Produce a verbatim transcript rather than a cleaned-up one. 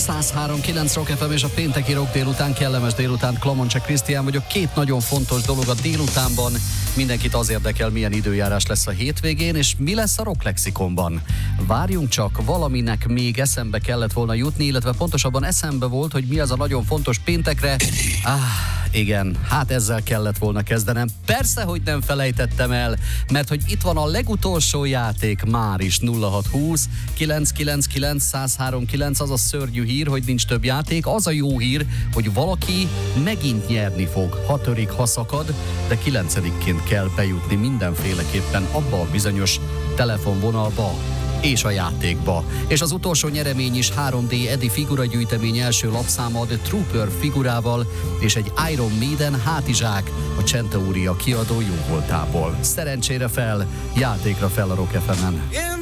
száz három kilenc Rock ef em és a pénteki rock délután, kellemes délután. Klamoncse Krisztián vagyok. Két nagyon fontos dolog a délutánban. Mindenkit az érdekel, milyen időjárás lesz a hétvégén, és mi lesz a rock lexikonban. Várjunk csak, valaminek még eszembe kellett volna jutni, illetve pontosabban eszembe volt, hogy mi az a nagyon fontos péntekre. Ah, igen, hát ezzel kellett volna kezdenem. Persze, hogy nem felejtettem el, mert hogy itt van a legutolsó játék már is. Nulla hat húsz kilenc kilenc kilenc száz három kilenc, az a szörnyű hír, hogy nincs több játék. Az a jó hír, hogy valaki megint nyerni fog. Ha törik, ha szakad, de kilencedikként kell bejutni mindenféleképpen abba a bizonyos telefonvonalba és a játékba. És az utolsó nyeremény is három dé Eddie figuragyűjtemény első lapszáma The Trooper figurával és egy Iron Maiden hátizsák a Centauri kiadó jóvoltából. Szerencsére fel, játékra fel a Rock ef emen.